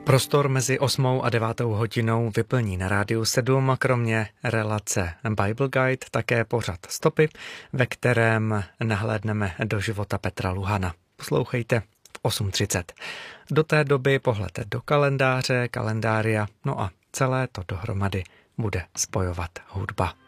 Prostor mezi 8. a 9. hodinou vyplní na Rádiu 7 kromě relace Bible Guide také pořad Stopy, ve kterém nahlédneme do života Petra Luhana. Poslouchejte v 8:30. Do té doby pohled do kalendáře, kalendária, no a celé to dohromady bude spojovat hudba.